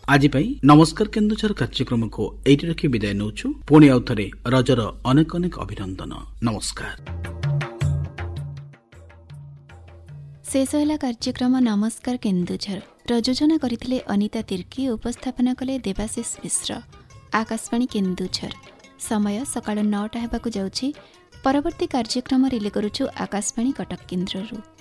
आज नमस्कार केन्दुझर कार्यक्रम को एटी रखी विदाय नौछु। पुणी आउ थे रजर अनेक अनेक अभिनंदन। नमस्कार। शेष है कार्यक्रम नमस्कार केन्दुझर। प्रयोजन करथिले अनिता तिर्की, उपस्थापना कले देवाशिष मिश्र। आकाशवाणी केन्दुझर। समय सकाळ 9टा हेबाकु जाउछि। परवर्ती कार्यक्रम रिले करूछु आकाशवाणी कटक केन्द्ररू।